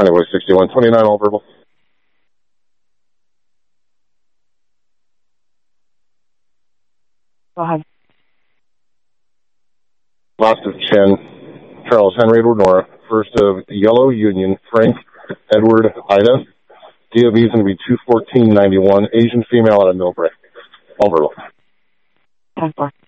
Highway 6129, all verbal. Go ahead. Last of Chen, Charles Henry Edward Nora, first of Yellow Union, Frank Edward Ida. DOB is going to be 21491, Asian female out of Millbrae. All verbal. 10-4.